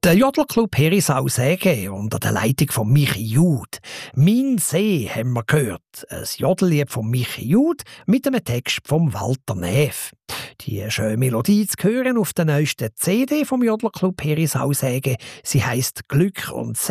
Der Jodlerclub Herisau-Säge unter der Leitung von Michi Jud. «Mein See» haben wir gehört. Ein Jodellied von Michi Jud mit einem Text von Walter Neff. Die schöne Melodie zu hören auf der neuesten CD vom Jodlerclub Herisau-Säge. Sie heisst «Glück und